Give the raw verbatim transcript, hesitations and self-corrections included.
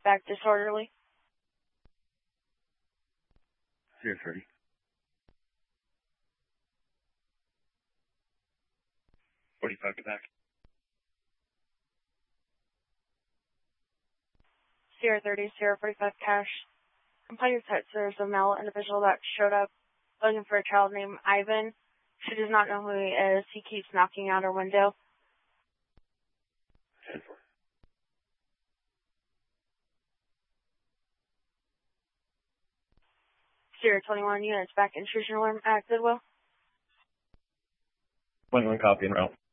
back disorderly. Zero thirty. Forty-five to back. Sierra thirty, Sierra forty-five cash. Complainant says there's a male individual that showed up looking for a child named Ivan. She does not know who he is. He keeps knocking out her window. ten four. Sierra twenty-one units back intrusion alarm at Goodwill. twenty-one copy en route.